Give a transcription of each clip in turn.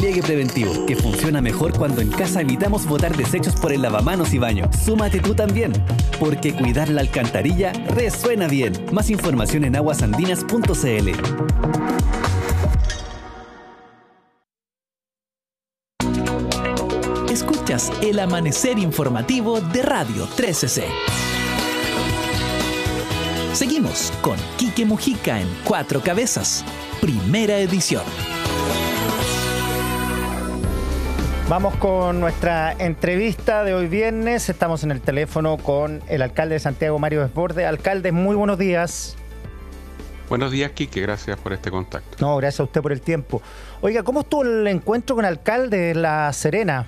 Pliegue Preventivo, que funciona mejor cuando en casa evitamos botar desechos por el lavamanos y baño. Súmate tú también, porque cuidar la alcantarilla resuena bien. Más información en aguasandinas.cl. Escuchas el amanecer informativo de Radio 13C. Seguimos con Quique Mujica en Cuatro Cabezas, primera edición. Vamos con nuestra entrevista de hoy viernes. Estamos en el teléfono con el alcalde de Santiago, Mario Desbordes. Alcalde, muy buenos días. Buenos días, Quique. Gracias por este contacto. No, gracias a usted por el tiempo. Oiga, ¿cómo estuvo el encuentro con el alcalde de La Serena?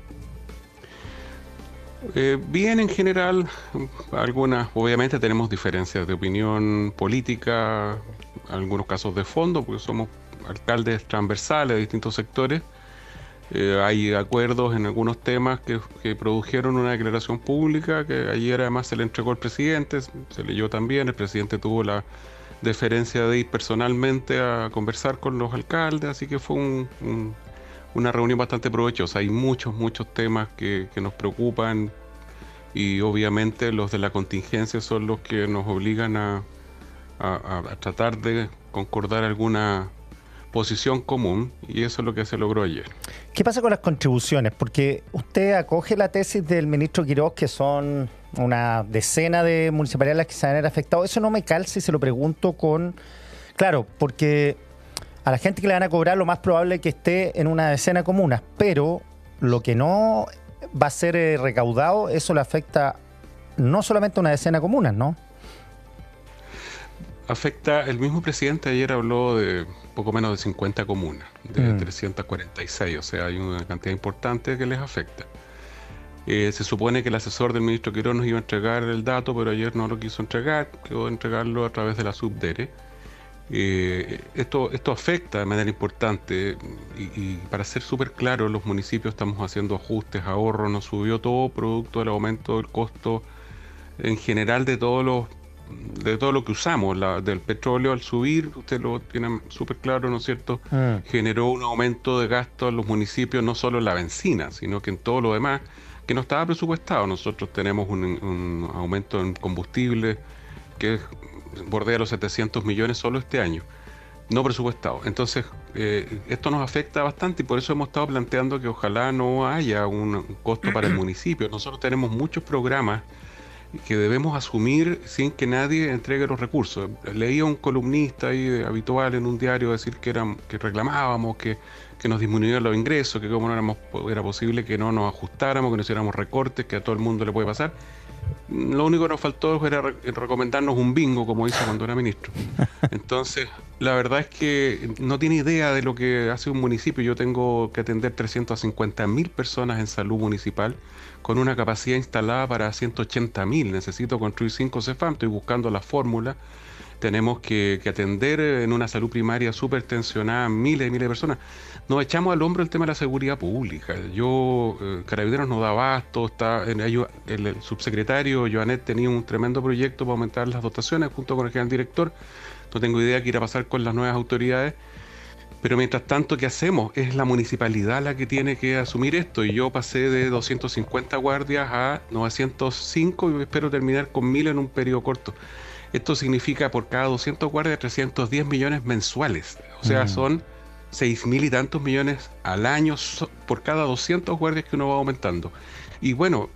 Bien, en general, obviamente tenemos diferencias de opinión política, algunos casos de fondo, porque somos alcaldes transversales de distintos sectores. Hay acuerdos en algunos temas que produjeron una declaración pública, que ayer además se le entregó al presidente, se leyó también, el presidente tuvo la deferencia de ir personalmente a conversar con los alcaldes, así que fue una reunión bastante provechosa. Hay muchos temas que nos preocupan y obviamente los de la contingencia son los que nos obligan a tratar de concordar alguna posición común, y eso es lo que se logró ayer. ¿Qué pasa con las contribuciones? Porque usted acoge la tesis del ministro Quiroz, que son una decena de municipalidades las que se van a ver afectadas. Eso no me calza y se lo pregunto con... Claro, porque a la gente que le van a cobrar lo más probable es que esté en una decena de comunas, pero lo que no va a ser recaudado, eso le afecta no solamente a una decena de comunas, ¿no? Afecta, el mismo presidente ayer habló de poco menos de 50 comunas, de 346, o sea, hay una cantidad importante que les afecta. Se supone que el asesor del ministro Quiroz nos iba a entregar el dato, pero ayer no lo quiso entregar, quedó de entregarlo a través de la Subdere. Esto afecta de manera importante y para ser súper claro, los municipios estamos haciendo ajustes, ahorros, nos subió todo producto del aumento del costo en general de todo lo que usamos, del petróleo al subir, usted lo tiene súper claro, ¿no es cierto? Generó un aumento de gasto en los municipios, no solo en la benzina, sino que en todo lo demás, que no estaba presupuestado. Nosotros tenemos un aumento en combustible que bordea los 700 millones solo este año, no presupuestado. Entonces, esto nos afecta bastante y por eso hemos estado planteando que ojalá no haya un costo para el municipio. Nosotros tenemos muchos programas que debemos asumir sin que nadie entregue los recursos. Leía un columnista ahí habitual en un diario decir que reclamábamos, que nos disminuían los ingresos, que como era posible que no nos ajustáramos, que no hiciéramos recortes, que a todo el mundo le puede pasar. Lo único que nos faltó era recomendarnos un bingo, como hizo cuando era ministro. Entonces, la verdad es que no tiene idea de lo que hace un municipio. Yo tengo que atender 350.000 personas en salud municipal, con una capacidad instalada para 180.000. Necesito construir 5 CEFAM, estoy buscando la fórmula. Tenemos que atender en una salud primaria súper tensionada miles y miles de personas. Nos echamos al hombro el tema de la seguridad pública. Carabineros no da abasto, el subsecretario Joanet tenía un tremendo proyecto para aumentar las dotaciones junto con el general director. No tengo idea qué irá a pasar con las nuevas autoridades. Pero mientras tanto, ¿qué hacemos? Es la municipalidad la que tiene que asumir esto. Y yo pasé de 250 guardias a 905 y espero terminar con 1.000 en un periodo corto. Esto significa por cada 200 guardias 310 millones mensuales. O sea, son 6.000 y tantos millones al año por cada 200 guardias que uno va aumentando. Y bueno,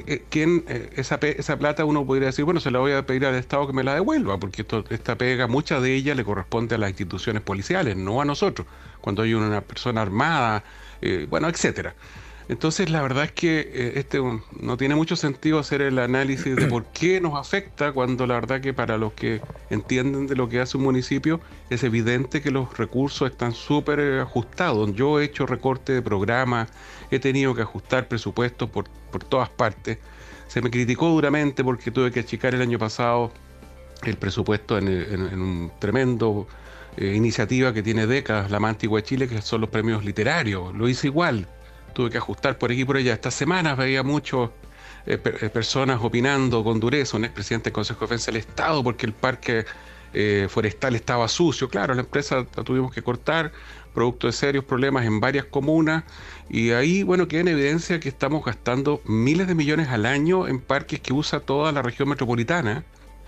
esa plata uno podría decir, bueno, se la voy a pedir al Estado que me la devuelva, porque esta pega, mucha de ella le corresponde a las instituciones policiales, no a nosotros, cuando hay una persona armada, etcétera. Entonces, la verdad es que no tiene mucho sentido hacer el análisis de por qué nos afecta, cuando la verdad que para los que entienden de lo que hace un municipio, es evidente que los recursos están súper ajustados. Yo he hecho recorte de programas, he tenido que ajustar presupuestos por todas partes. Se me criticó duramente porque tuve que achicar el año pasado el presupuesto en un tremendo iniciativa que tiene décadas, la más antigua de Chile, que son los premios literarios. Lo hice igual. Tuve que ajustar por aquí y por allá. Estas semanas veía muchas personas opinando con dureza, un expresidente del Consejo de Defensa del Estado, porque el parque forestal estaba sucio. Claro, la empresa la tuvimos que cortar, producto de serios problemas en varias comunas, y ahí, bueno, queda en evidencia que estamos gastando miles de millones al año en parques que usa toda la región metropolitana,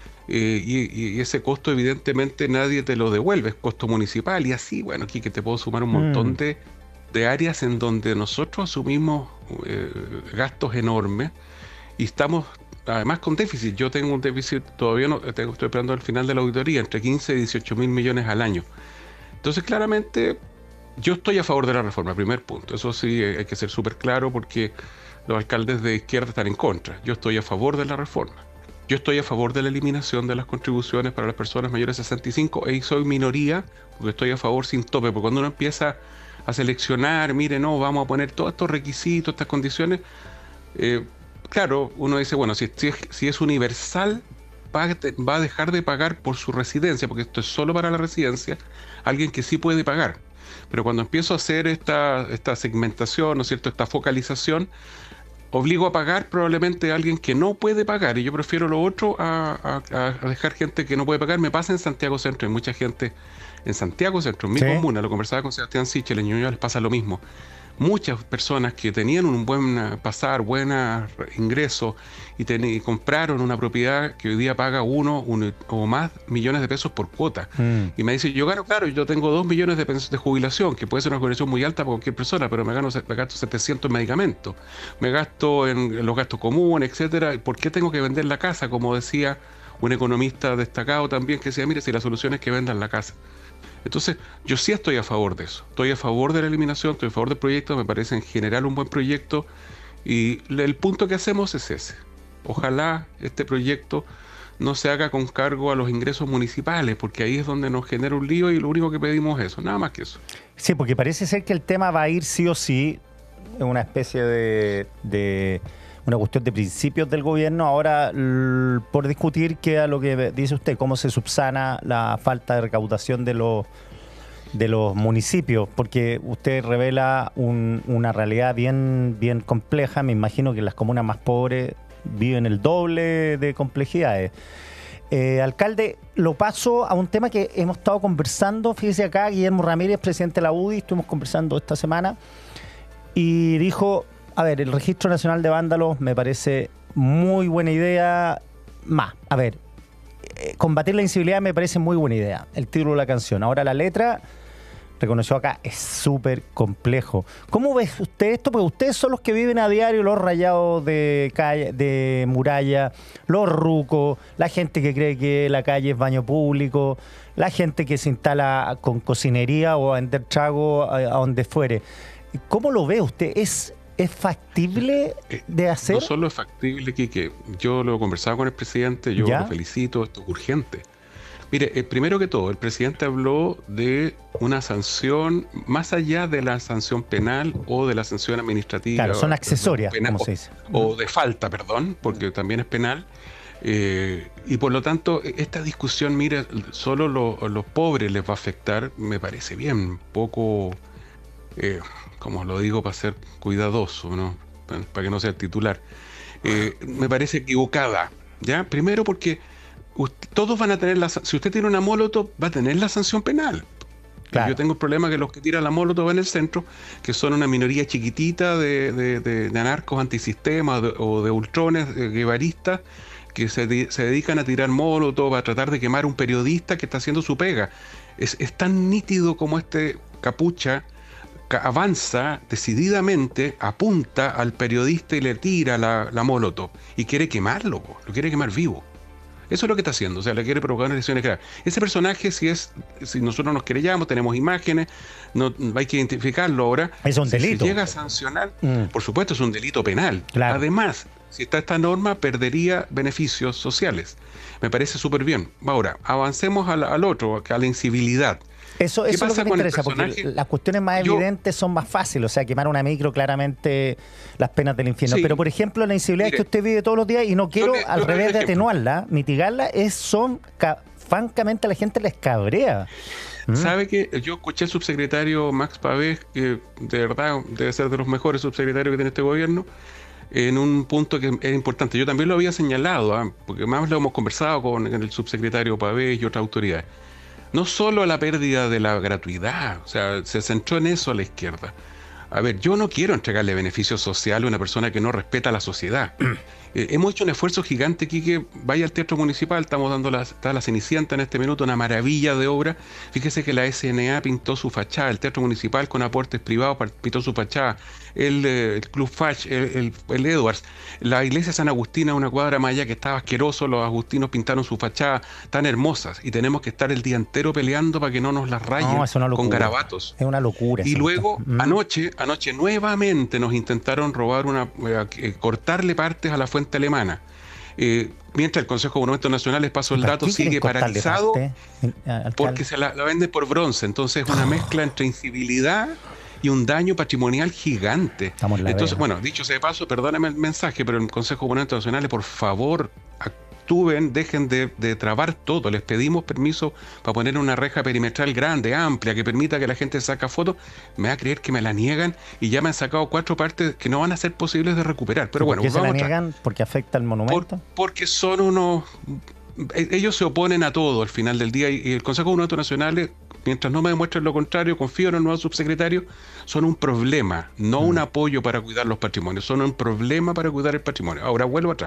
y ese costo evidentemente nadie te lo devuelve, es costo municipal, y así, bueno, aquí que te puedo sumar un montón de áreas en donde nosotros asumimos gastos enormes y estamos además con déficit. Yo tengo un déficit, todavía no estoy esperando el final de la auditoría, entre 15 y 18 mil millones al año. Entonces, claramente, yo estoy a favor de la reforma, primer punto. Eso sí, hay que ser súper claro porque los alcaldes de izquierda están en contra. Yo estoy a favor de la reforma. Yo estoy a favor de la eliminación de las contribuciones para las personas mayores de 65 y soy minoría porque estoy a favor sin tope, porque cuando uno empieza a seleccionar, mire, no, vamos a poner todos estos requisitos, estas condiciones, claro, uno dice, bueno, si es universal, va a dejar de pagar por su residencia, porque esto es solo para la residencia, alguien que sí puede pagar. Pero cuando empiezo a hacer esta segmentación, ¿no es cierto?, esta focalización, obligo a pagar probablemente a alguien que no puede pagar, y yo prefiero lo otro a dejar gente que no puede pagar. Me pasa en Santiago Centro, hay mucha gente en Santiago Centro, en mi comuna, lo conversaba con Sebastián Sichel, en Ñuñoa les pasa lo mismo. Muchas personas que tenían un buen pasar, buenos ingresos y compraron una propiedad que hoy día paga uno o más millones de pesos por cuota. Y me dice, yo gano, claro, yo tengo 2 millones de jubilación, que puede ser una jubilación muy alta para cualquier persona, pero me gasto 700 en medicamentos, me gasto en los gastos comunes, etcétera. ¿Por qué tengo que vender la casa? Como decía un economista destacado también, que decía, mire, si la solución es que vendan la casa. Entonces, yo sí estoy a favor de eso. Estoy a favor de la eliminación, estoy a favor del proyecto, me parece en general un buen proyecto, y el punto que hacemos es ese. Ojalá este proyecto no se haga con cargo a los ingresos municipales, porque ahí es donde nos genera un lío y lo único que pedimos es eso, nada más que eso. Sí, porque parece ser que el tema va a ir sí o sí, una especie de una cuestión de principios del gobierno. Ahora, por discutir, queda lo que dice usted, cómo se subsana la falta de recaudación de los municipios, porque usted revela una realidad bien compleja. Me imagino que las comunas más pobres viven el doble de complejidades. Alcalde, lo paso a un tema que hemos estado conversando. Fíjese acá, Guillermo Ramírez, presidente de la UDI, estuvimos conversando esta semana y dijo, a ver, el Registro Nacional de Vándalos me parece muy buena idea. Combatir la incivilidad me parece muy buena idea, el título de la canción. Ahora la letra, reconoció acá, es súper complejo. ¿Cómo ve usted esto? Porque ustedes son los que viven a diario los rayados de muralla, los rucos, la gente que cree que la calle es baño público, la gente que se instala con cocinería o a vender trago a donde fuere. ¿Cómo lo ve usted? ¿Es factible de hacer? No solo es factible, Quique. Yo lo he conversado con el presidente, yo lo felicito, esto es urgente. Mire, primero que todo, el presidente habló de una sanción más allá de la sanción penal o de la sanción administrativa. Claro, son accesorias, penal, como se dice. O de falta, perdón, porque también es penal. Y por lo tanto, esta discusión, mire, solo los pobres les va a afectar, me parece bien, poco... como lo digo para ser cuidadoso, ¿no? Para que no sea el titular, me parece equivocada, ¿ya? Primero porque todos van a tener si usted tiene una molotov, va a tener la sanción penal. Claro. Yo tengo el problema que los que tiran la molotov en el centro, que son una minoría chiquitita de anarcos antisistema o de ultrones guevaristas, que se dedican a tirar molotov, a tratar de quemar a un periodista que está haciendo su pega. Es tan nítido como este capucha avanza decididamente, apunta al periodista y le tira la molotov y quiere quemarlo, lo quiere quemar vivo. Eso es lo que está haciendo, o sea, le quiere provocar una lesión grave. Ese personaje, si nosotros nos querellamos, tenemos imágenes, no hay que identificarlo ahora. Es un delito. Si llega a sancionar, por supuesto es un delito penal. Claro. Además, si está esta norma, perdería beneficios sociales. Me parece súper bien. Ahora, avancemos al otro, a la incivilidad. Eso es lo que me interesa, porque las cuestiones más evidentes son más fáciles. O sea, quemar una micro, claramente las penas del infierno. Sí. Pero, por ejemplo, la incivilidad que usted vive todos los días, y no quiero, al revés de atenuarla, mitigarla, francamente a la gente les cabrea. ¿Sabe que yo escuché al subsecretario Max Pavés, que de verdad debe ser de los mejores subsecretarios que tiene este gobierno, en un punto que es importante? Yo también lo había señalado, porque más lo hemos conversado con el subsecretario Pavés y otras autoridades. no solo la pérdida de la gratuidad, o sea, se centró en eso a la izquierda. A ver, yo no quiero entregarle beneficio social a una persona que no respeta a la sociedad. Hemos hecho un esfuerzo gigante, Quique. Vaya al Teatro Municipal, estamos dando está la Cenicienta en este minuto, una maravilla de obra. Fíjese que la SNA pintó su fachada, el Teatro Municipal con aportes privados pintó su fachada, el Club Fach, el Edwards, la iglesia San Agustina, una cuadra más allá que estaba asqueroso, los agustinos pintaron su fachada tan hermosas y tenemos que estar el día entero peleando para que no nos las rayen con garabatos. Es una locura. Y luego, anoche nuevamente nos intentaron robar cortarle partes a la fuente alemana. Mientras el Consejo de Monumentos Nacionales, paso el dato, sigue paralizado porque se la vende por bronce. Entonces es una mezcla entre incivilidad y un daño patrimonial gigante. Entonces, bueno, dicho sea de paso, perdóname el mensaje, pero el Consejo de Monumentos Nacionales, por favor, actúen, dejen de trabar todo. Les pedimos permiso para poner una reja perimetral grande, amplia, que permita que la gente saque fotos. Me va a creer que me la niegan y ya me han sacado 4 partes que no van a ser posibles de recuperar. Pero bueno, ¿por qué se la niegan? ¿Porque afecta al monumento? Porque son unos... Ellos se oponen a todo al final del día y el Consejo de Monumentos Nacionales, mientras no me demuestren lo contrario, confío en el nuevo subsecretario, son un problema, no un apoyo para cuidar los patrimonios, son un problema para cuidar el patrimonio. Ahora vuelvo atrás.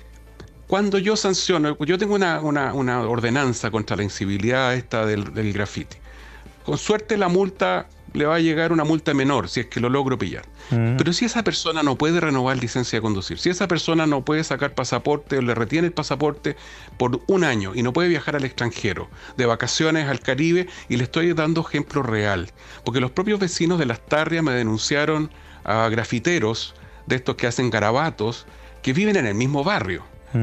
Cuando yo sanciono, yo tengo una ordenanza contra la incivilidad esta del graffiti. Con suerte la multa le va a llegar una multa menor si es que lo logro pillar. Pero si esa persona no puede renovar licencia de conducir, si esa persona no puede sacar pasaporte o le retiene el pasaporte por 1 año y no puede viajar al extranjero, de vacaciones al Caribe, y le estoy dando ejemplo real, porque los propios vecinos de Las Tarrias me denunciaron a grafiteros de estos que hacen garabatos que viven en el mismo barrio.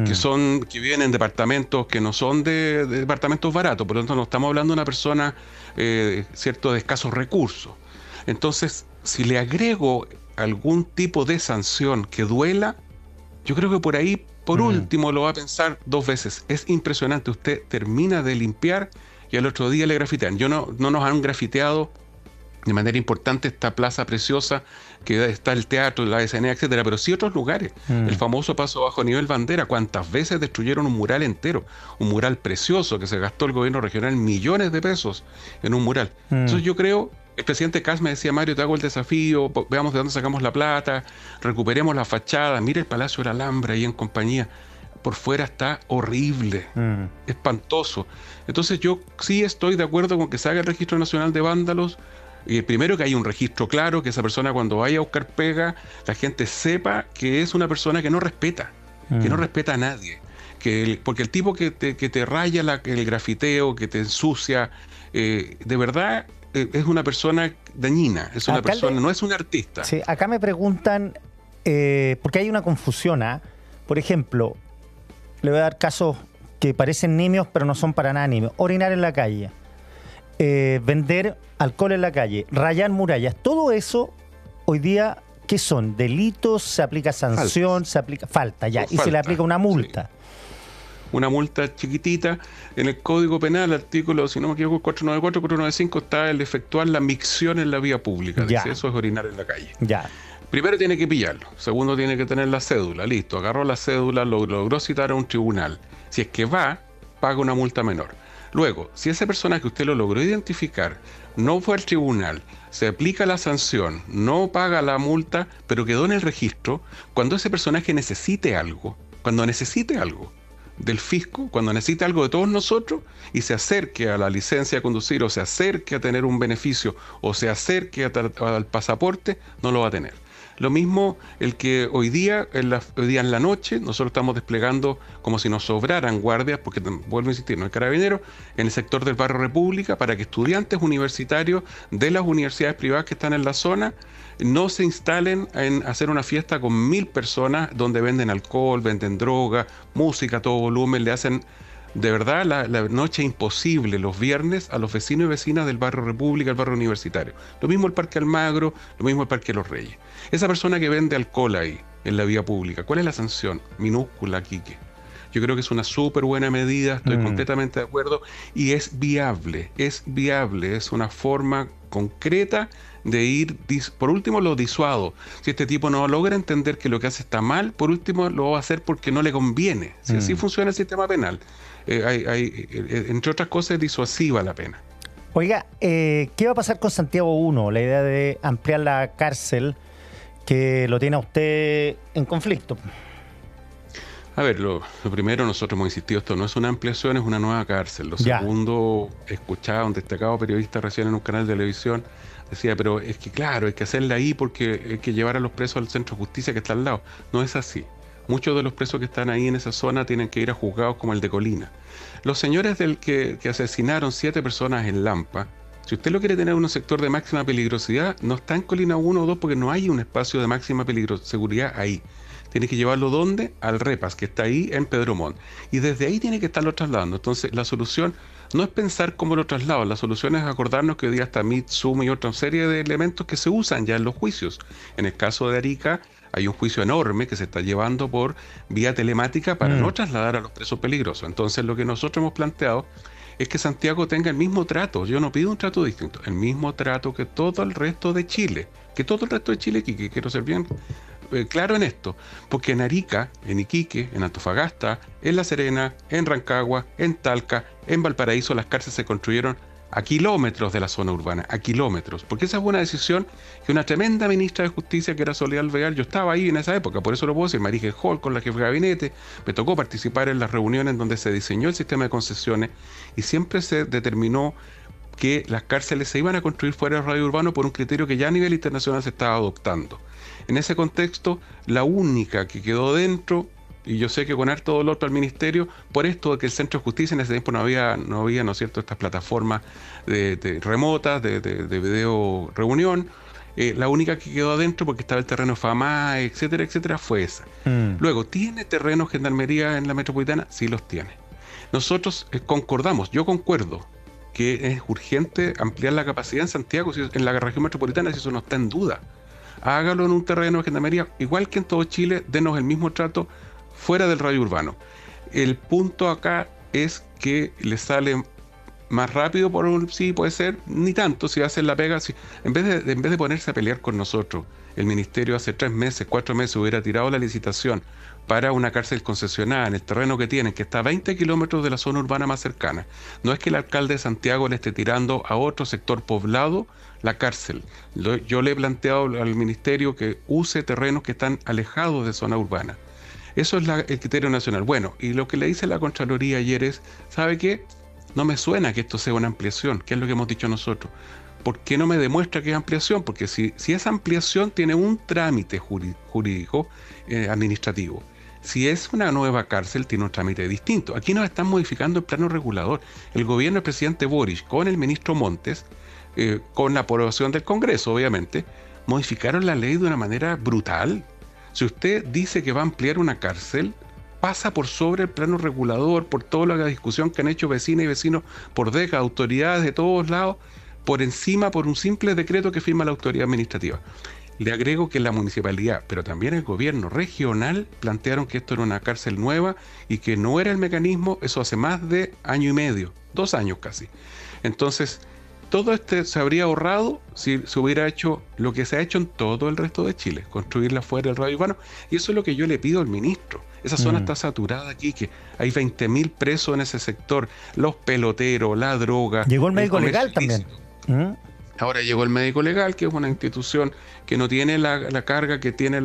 Que viven en departamentos que no son de departamentos baratos, por lo tanto no estamos hablando de una persona cierto de escasos recursos. Entonces, si le agrego algún tipo de sanción que duela, yo creo que por ahí, por último, lo va a pensar 2 veces. Es impresionante, usted termina de limpiar y al otro día le grafitean. No nos han grafiteado de manera importante esta plaza preciosa que está el teatro, la SNA, etcétera, pero sí otros lugares. El famoso paso bajo nivel Bandera, ¿cuántas veces destruyeron un mural entero? Un mural precioso que se gastó el gobierno regional millones de pesos en un mural. Entonces yo creo, el presidente Kast me decía, Mario, te hago el desafío, veamos de dónde sacamos la plata, recuperemos la fachada, mire el Palacio de la Alhambra ahí en compañía, por fuera está horrible, espantoso. Entonces yo sí estoy de acuerdo con que se haga el Registro Nacional de Vándalos. Y primero que haya un registro claro, que esa persona cuando vaya a buscar pega, la gente sepa que es una persona que no respeta, que no respeta a nadie. Porque el tipo que te raya el grafiteo, que te ensucia, de verdad es una persona dañina, es una persona, no es un artista. Sí, acá me preguntan, porque hay una confusión, por ejemplo, le voy a dar casos que parecen nimios, pero no son para nada nimios. Orinar en la calle. Vender alcohol en la calle, rayar murallas, todo eso hoy día, ¿qué son? ¿Delitos? ¿Se aplica sanción? ¿Se aplica falta? Ya, y se le aplica una multa. Sí. Una multa chiquitita. En el Código Penal, artículo, si no me equivoco, 494, 495, está el efectuar la micción en la vía pública. Dice, eso es orinar en la calle. Ya. Primero tiene que pillarlo, segundo tiene que tener la cédula, listo, agarró la cédula, logró citar a un tribunal. Si es que va, paga una multa menor. Luego, si esa persona que usted lo logró identificar no fue al tribunal, se aplica la sanción, no paga la multa, pero quedó en el registro, cuando ese personaje necesite algo del fisco, cuando necesite algo de todos nosotros y se acerque a la licencia de conducir o se acerque a tener un beneficio o se acerque al pasaporte, no lo va a tener. Lo mismo el que hoy día en la noche nosotros estamos desplegando como si nos sobraran guardias, porque vuelvo a insistir, no hay carabineros, en el sector del barrio República para que estudiantes universitarios de las universidades privadas que están en la zona no se instalen en hacer una fiesta con 1000 personas donde venden alcohol, venden droga, música a todo volumen, le hacen de verdad la noche imposible los viernes a los vecinos y vecinas del barrio República, el barrio universitario. Lo mismo el Parque Almagro, lo mismo el Parque Los Reyes. Esa persona que vende alcohol ahí, en la vía pública, ¿cuál es la sanción? Minúscula, Quique. Yo creo que es una súper buena medida, estoy completamente de acuerdo, y es viable, es una forma concreta de ir, por último lo disuado. Si este tipo no logra entender que lo que hace está mal, por último lo va a hacer porque no le conviene. Si así funciona el sistema penal, entre otras cosas es disuasiva la pena. Oiga, ¿qué va a pasar con Santiago 1? La idea de ampliar la cárcel que lo tiene a usted en conflicto. A ver, lo primero, nosotros hemos insistido, esto no es una ampliación, es una nueva cárcel. Lo segundo, escuchaba a un destacado periodista recién en un canal de televisión, decía, pero es que claro, hay que hacerla ahí porque hay que llevar a los presos al centro de justicia que está al lado. No es así. Muchos de los presos que están ahí en esa zona tienen que ir a juzgados como el de Colina. Los señores que asesinaron 7 personas en Lampa, si usted lo quiere tener en un sector de máxima peligrosidad, no está en Colina 1 o 2 porque no hay un espacio de máxima seguridad ahí. Tiene que llevarlo ¿dónde? Al Repas, que está ahí en Pedro Montt. Y desde ahí tiene que estarlo trasladando. Entonces, la solución no es pensar cómo lo traslado. La solución es acordarnos que hoy día está MIT-SUM y otra serie de elementos que se usan ya en los juicios. En el caso de Arica, hay un juicio enorme que se está llevando por vía telemática para no trasladar a los presos peligrosos. Entonces, lo que nosotros hemos planteado es que Santiago tenga el mismo trato. Yo no pido un trato distinto, el mismo trato que todo el resto de Chile. Que todo el resto de Chile, que quiero ser bien claro en esto, porque en Arica, en Iquique, en Antofagasta, en La Serena, en Rancagua, en Talca, en Valparaíso, las cárceles se construyeron a kilómetros de la zona urbana, a kilómetros, porque esa fue una decisión que una tremenda ministra de Justicia, que era Soledad Alvear, yo estaba ahí en esa época, por eso lo puedo decir, Marije Hall, con la jefa de gabinete, me tocó participar en las reuniones donde se diseñó el sistema de concesiones y siempre se determinó que las cárceles se iban a construir fuera del radio urbano por un criterio que ya a nivel internacional se estaba adoptando. En ese contexto, la única que quedó dentro, y yo sé que con harto dolor para el ministerio, por esto de que el Centro de Justicia en ese tiempo no había, ¿no es cierto?, estas plataformas de remotas, de video reunión, la única que quedó adentro porque estaba el terreno FAMA, etcétera, etcétera, fue esa. Luego, ¿tiene terreno Gendarmería en la metropolitana? Sí los tiene. Nosotros concordamos, yo concuerdo, que es urgente ampliar la capacidad en Santiago, en la región metropolitana, si eso no está en duda. Hágalo en un terreno de Gendarmería, igual que en todo Chile, denos el mismo trato fuera del radio urbano. El punto acá es que le sale más rápido, sí, puede ser, ni tanto, si hacen la pega, si, en vez de ponerse a pelear con nosotros, el ministerio hace 3 meses, 4 meses hubiera tirado la licitación para una cárcel concesionada en el terreno que tienen, que está a 20 kilómetros de la zona urbana más cercana. No es que el alcalde de Santiago le esté tirando a otro sector poblado la cárcel. Yo le he planteado al ministerio que use terrenos que están alejados de zona urbana. Eso es el criterio nacional. Bueno, y lo que le dice la Contraloría ayer es, ¿sabe qué? No me suena que esto sea una ampliación, que es lo que hemos dicho nosotros. ¿Por qué no me demuestra que es ampliación? Porque si es ampliación, tiene un trámite jurídico administrativo. Si es una nueva cárcel, tiene un trámite distinto. Aquí nos están modificando el plano regulador. El gobierno del presidente Boric, con el ministro Montes, con la aprobación del Congreso, obviamente, modificaron la ley de una manera brutal. Si usted dice que va a ampliar una cárcel, pasa por sobre el plano regulador, por toda la discusión que han hecho vecinas y vecinos por décadas, autoridades de todos lados, por encima, por un simple decreto que firma la autoridad administrativa. Le agrego que la municipalidad, pero también el gobierno regional, plantearon que esto era una cárcel nueva y que no era el mecanismo, eso hace más de 1 año y medio, 2 años casi. Entonces, todo se habría ahorrado si se hubiera hecho lo que se ha hecho en todo el resto de Chile, construirla fuera del radio urbano, y eso es lo que yo le pido al ministro. Esa zona está saturada aquí, que hay 20.000 presos en ese sector, los peloteros, la droga. Llegó el médico legal también. Ahora llegó el médico legal, que es una institución que no tiene la carga que tienen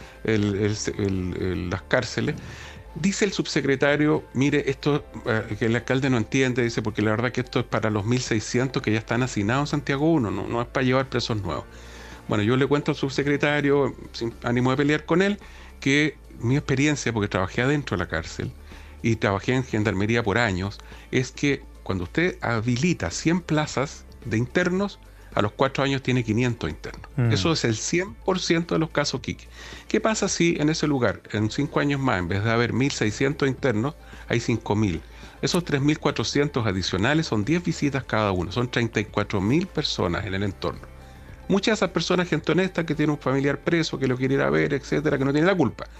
las cárceles. Dice el subsecretario, mire, esto que el alcalde no entiende, dice, porque la verdad que esto es para los 1.600 que ya están hacinados en Santiago 1, no es para llevar presos nuevos. Bueno, yo le cuento al subsecretario, sin ánimo de pelear con él, que mi experiencia, porque trabajé adentro de la cárcel y trabajé en Gendarmería por años, es que cuando usted habilita 100 plazas de internos, a los 4 años tiene 500 internos. Eso es el 100% de los casos Quique. ¿Qué pasa si en ese lugar, en 5 años más, en vez de haber 1.600 internos, hay 5.000? Esos 3.400 adicionales son 10 visitas cada uno, son 34.000 personas en el entorno. Muchas de esas personas, gente honesta, que tiene un familiar preso, que lo quiere ir a ver, etcétera, que no tiene la culpa.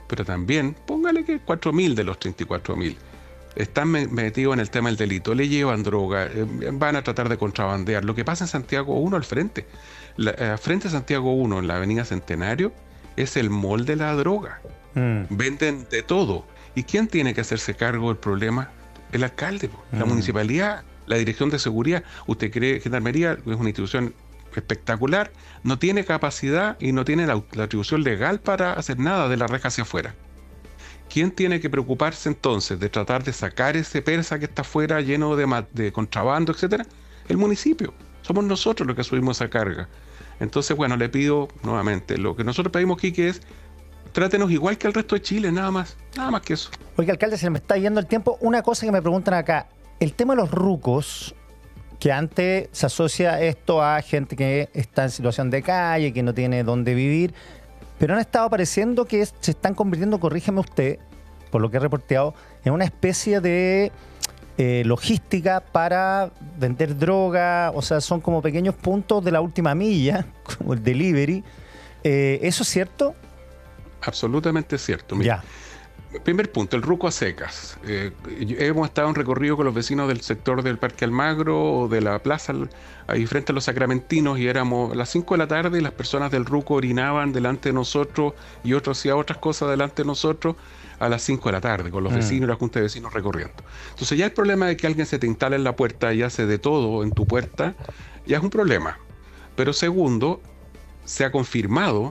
pero también póngale que 4.000 de los 34.000 están metidos en el tema del delito, le llevan droga, van a tratar de contrabandear. Lo que pasa en Santiago 1 al frente, frente a Santiago 1 en la avenida Centenario, es el mall de la droga. Venden de todo. ¿Y quién tiene que hacerse cargo del problema? El alcalde, la municipalidad, la dirección de seguridad. Usted cree que Gendarmería es una institución espectacular, no tiene capacidad y no tiene la atribución legal para hacer nada de la reja hacia afuera. ¿Quién tiene que preocuparse entonces de tratar de sacar ese persa que está afuera lleno de contrabando, etcétera? El municipio. Somos nosotros los que asumimos esa carga. Entonces, bueno, le pido nuevamente, lo que nosotros pedimos, Quique, es trátenos igual que al resto de Chile, nada más que eso. Oiga, alcalde, se me está yendo el tiempo. Una cosa que me preguntan acá, el tema de los rucos, que antes se asocia esto a gente que está en situación de calle, que no tiene dónde vivir, pero han estado apareciendo que se están convirtiendo, corrígeme usted, por lo que he reporteado, en una especie de logística para vender droga. O sea, son como pequeños puntos de la última milla, como el delivery. ¿Eso es cierto? Absolutamente cierto. Mira, primer punto, el ruco a secas. Hemos estado en recorrido con los vecinos del sector del Parque Almagro o de la plaza, ahí frente a los Sacramentinos, y éramos a las 5 de la tarde y las personas del ruco orinaban delante de nosotros y otros hacían otras cosas delante de nosotros a las 5 de la tarde, con los vecinos y la junta de vecinos recorriendo. Entonces ya el problema de que alguien se te instala en la puerta y hace de todo en tu puerta, ya es un problema. Pero segundo, se ha confirmado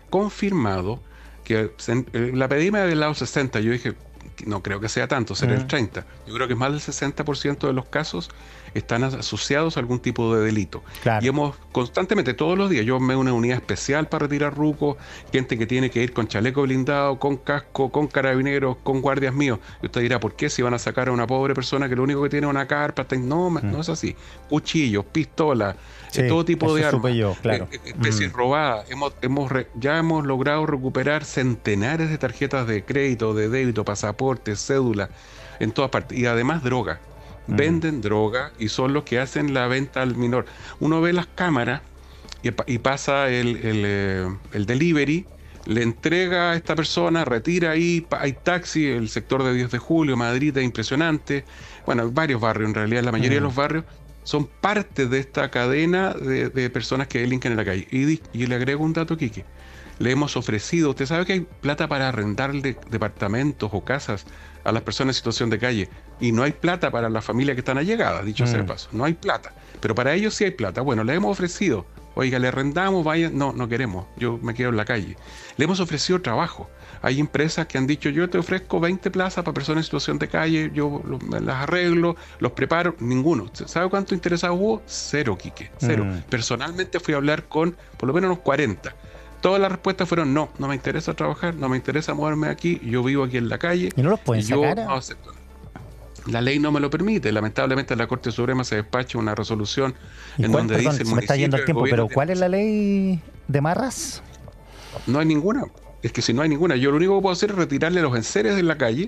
que la pedima del lado 60, yo dije, no creo que sea tanto, será el 30. Yo creo que más del 60% de los casos están asociados a algún tipo de delito. Claro. Y hemos constantemente, todos los días, yo me una unidad especial para retirar rucos, gente que tiene que ir con chaleco blindado, con casco, con carabineros, con guardias míos. Y usted dirá, ¿por qué si van a sacar a una pobre persona que lo único que tiene es una carpa? No es así. Cuchillos, pistolas, todo tipo de armas, especies robadas. Ya hemos logrado recuperar centenares de tarjetas de crédito, de débito, pasaportes, cédulas, en todas partes. Y además droga. Venden droga y son los que hacen la venta al menor. Uno ve las cámaras y pasa el delivery, le entrega a esta persona, retira ahí, hay taxi, el sector de 10 de julio, Madrid, es impresionante. Bueno, varios barrios, en realidad la mayoría de los barrios son parte de esta cadena de personas que delinquen en la calle. Y le agrego un dato, Quique. Le hemos ofrecido, usted sabe que hay plata para arrendarle departamentos o casas a las personas en situación de calle, y no hay plata para las familias que están allegadas, dicho sea de paso, no hay plata, pero para ellos sí hay plata. Bueno, le hemos ofrecido, oiga, le arrendamos, vaya, no queremos, yo me quedo en la calle. Le hemos ofrecido trabajo. Hay empresas que han dicho, yo te ofrezco 20 plazas para personas en situación de calle, yo las arreglo, los preparo. Ninguno. ¿Sabe cuánto interesado hubo? Cero, Quique, cero. Personalmente fui a hablar con por lo menos unos 40. Todas las respuestas fueron no me interesa trabajar, no me interesa moverme aquí, yo vivo aquí en la calle. ¿Y no los pueden sacar? No acepto. La ley no me lo permite. Lamentablemente en la Corte Suprema se despacha una resolución en donde dice el municipio... Se me está yendo el tiempo, pero ¿cuál es la ley de Marras? No hay ninguna. Es que si no hay ninguna, yo lo único que puedo hacer es retirarle los enseres de la calle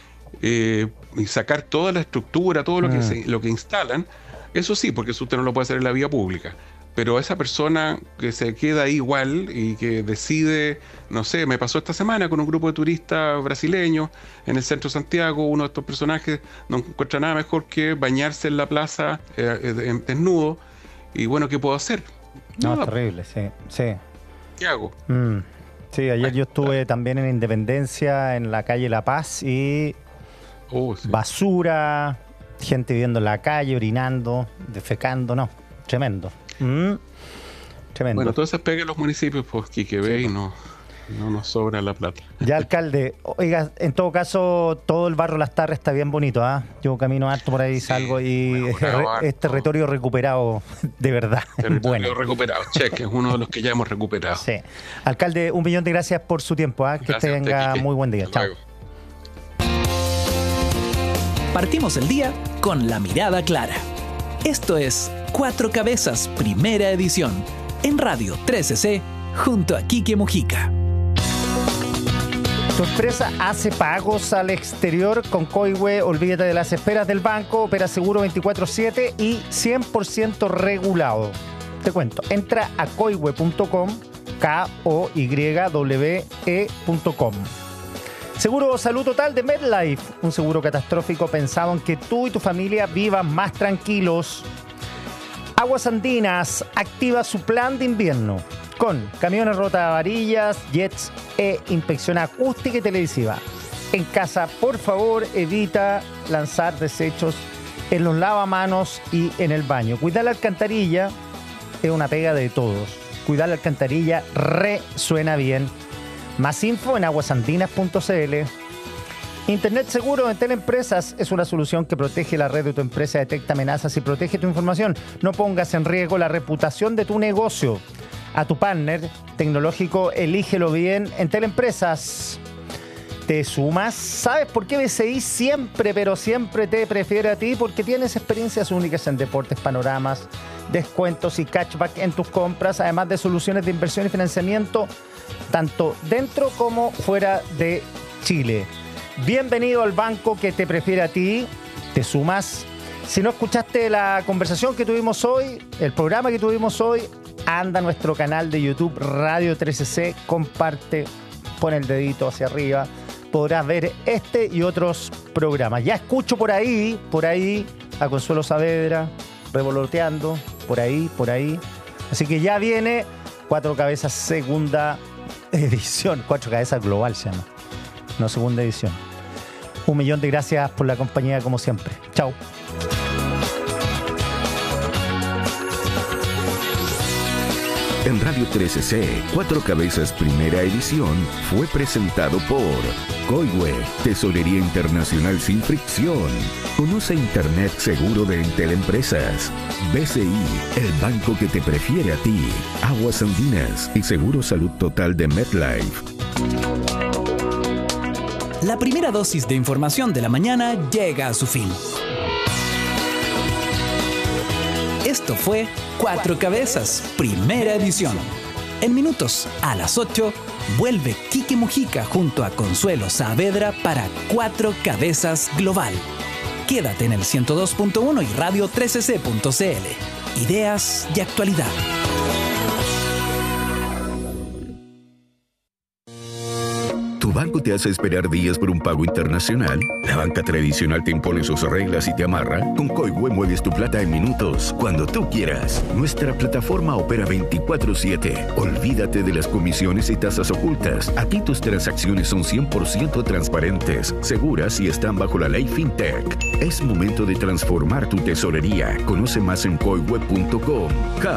y sacar toda la estructura, todo lo que instalan. Eso sí, porque eso usted no lo puede hacer en la vía pública. Pero esa persona que se queda ahí igual y que decide, no sé, me pasó esta semana con un grupo de turistas brasileños en el centro de Santiago, uno de estos personajes no encuentra nada mejor que bañarse en la plaza desnudo, y bueno, ¿qué puedo hacer? No, terrible, sí. ¿Qué hago? Sí, ayer yo estuve también en Independencia, en la calle La Paz, y basura, gente viviendo en la calle, orinando, defecando, no, tremendo. Tremendo. Bueno, todas esas pegas los municipios, pues, Quique, ve y no nos sobra la plata. Ya, alcalde, oiga, en todo caso, todo el barrio Las Tarres está bien bonito, ¿ah? Yo camino harto por ahí, salgo y es territorio recuperado, de verdad. Territorio recuperado, cheque, es uno de los que ya hemos recuperado. Sí. Alcalde, 1.000.000 de gracias por su tiempo, ¿ah? Que tenga muy buen día. Chao. Partimos el día con la mirada clara. Esto es Cuatro Cabezas, primera edición, en Radio 13C, junto a Quique Mujica. Tu empresa hace pagos al exterior con Coihue. Olvídate de las esperas del banco, opera seguro 24/7 y 100% regulado. Te cuento, entra a coihue.com, KOYWE.com. Seguro Salud Total de MetLife, un seguro catastrófico pensado en que tú y tu familia vivan más tranquilos. Aguas Andinas activa su plan de invierno con camiones rotavarillas, jets e inspección acústica y televisiva. En casa, por favor, evita lanzar desechos en los lavamanos y en el baño. Cuidar la alcantarilla es una pega de todos. Cuidar la alcantarilla resuena bien. Más info en aguasandinas.cl. Internet seguro en Teleempresas es una solución que protege la red de tu empresa, detecta amenazas y protege tu información. No pongas en riesgo la reputación de tu negocio. A tu partner tecnológico, elígelo bien en Teleempresas. ¿Te sumas? ¿Sabes por qué BCI siempre, pero siempre te prefiere a ti? Porque tienes experiencias únicas en deportes, panoramas, descuentos y cashback en tus compras, además de soluciones de inversión y financiamiento, tanto dentro como fuera de Chile. Bienvenido al banco que te prefiere a ti. ¿Te sumas? Si no escuchaste la conversación que tuvimos hoy, el programa que tuvimos hoy, anda a nuestro canal de YouTube Radio 13C, comparte, pon el dedito hacia arriba. Podrás ver este y otros programas. Ya escucho por ahí a Consuelo Saavedra revoloteando, por ahí. Así que ya viene Cuatro Cabezas segunda edición. Cuatro Cabezas Global se llama, no segunda edición. 1.000.000 de gracias por la compañía como siempre. Chao. En Radio 13C, Cuatro Cabezas Primera Edición fue presentado por Coihue, Tesorería Internacional sin fricción. Conoce Internet seguro de Entel Empresas. BCI, el banco que te prefiere a ti. Aguas Andinas y Seguro Salud Total de MetLife. La primera dosis de información de la mañana llega a su fin. Esto fue Cuatro Cabezas, primera edición. En minutos, a las 8, vuelve Quique Mujica junto a Consuelo Saavedra para Cuatro Cabezas Global. Quédate en el 102.1 y radio 13c.cl. Ideas y actualidad. ¿Tu banco te hace esperar días por un pago internacional? ¿La banca tradicional te impone sus reglas y te amarra? Con Coihue mueves tu plata en minutos, cuando tú quieras. Nuestra plataforma opera 24/7. Olvídate de las comisiones y tasas ocultas. Aquí tus transacciones son 100% transparentes, seguras y están bajo la ley FinTech. Es momento de transformar tu tesorería. Conoce más en coihue.com.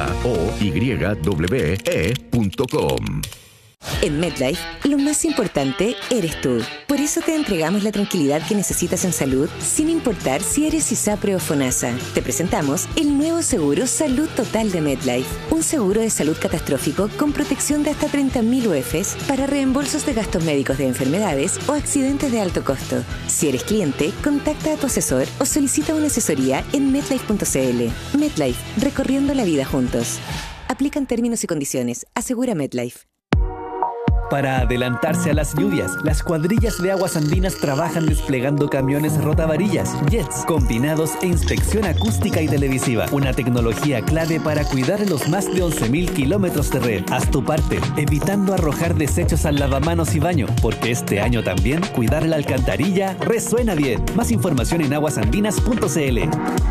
KOYWE.com. En MetLife, lo más importante eres tú. Por eso te entregamos la tranquilidad que necesitas en salud, sin importar si eres ISAPRE o FONASA. Te presentamos el nuevo seguro Salud Total de MetLife. Un seguro de salud catastrófico con protección de hasta 30.000 UFs para reembolsos de gastos médicos de enfermedades o accidentes de alto costo. Si eres cliente, contacta a tu asesor o solicita una asesoría en MetLife.cl. MetLife, recorriendo la vida juntos. Aplican términos y condiciones. Asegura MetLife. Para adelantarse a las lluvias, las cuadrillas de Aguas Andinas trabajan desplegando camiones rotavarillas, jets, combinados e inspección acústica y televisiva. Una tecnología clave para cuidar los más de 11.000 kilómetros de red. Haz tu parte, evitando arrojar desechos al lavamanos y baño, porque este año también cuidar la alcantarilla resuena bien. Más información en aguasandinas.cl.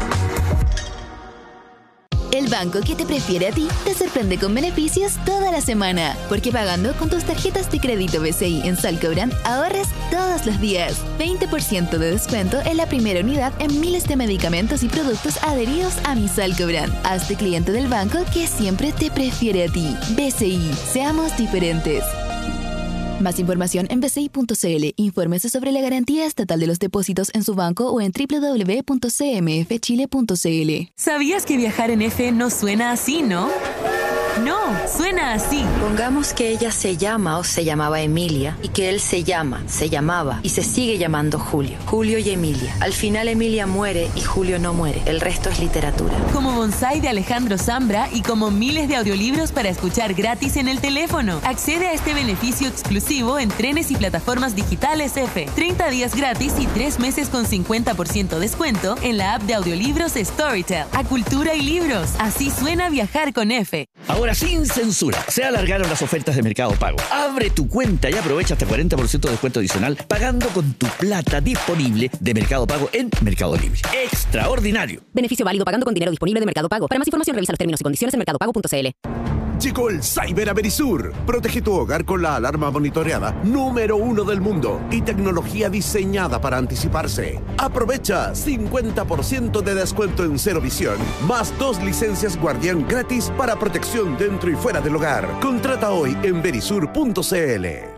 El banco que te prefiere a ti te sorprende con beneficios toda la semana. Porque pagando con tus tarjetas de crédito BCI en Salcobrand, ahorras todos los días. 20% de descuento en la primera unidad en miles de medicamentos y productos adheridos a mi Salcobrand. Hazte cliente del banco que siempre te prefiere a ti. BCI, seamos diferentes. Más información en bci.cl. Infórmese sobre la garantía estatal de los depósitos en su banco o en www.cmfchile.cl. ¿Sabías que viajar en F no suena así, no? No, suena así. Pongamos que ella se llama o se llamaba Emilia y que él se llama, se llamaba y se sigue llamando Julio. Julio y Emilia. Al final Emilia muere y Julio no muere. El resto es literatura. Como Bonsai de Alejandro Zambra y como miles de audiolibros para escuchar gratis en el teléfono. Accede a este beneficio exclusivo en trenes y plataformas digitales F. 30 días gratis y 3 meses con 50% descuento en la app de audiolibros Storytel. A cultura y libros. Así suena viajar con F. Ahora sin censura, se alargaron las ofertas de Mercado Pago. Abre tu cuenta y aprovecha hasta 40% de descuento adicional pagando con tu plata disponible de Mercado Pago en Mercado Libre. ¡Extraordinario! Beneficio válido pagando con dinero disponible de Mercado Pago. Para más información revisa los términos y condiciones en mercadopago.cl. Llegó el Cyber a Verisur. Protege tu hogar con la alarma monitoreada número 1 del mundo y tecnología diseñada para anticiparse. Aprovecha 50% de descuento en Cero Visión, más 2 licencias Guardián gratis para protección dentro y fuera del hogar. Contrata hoy en verisur.cl.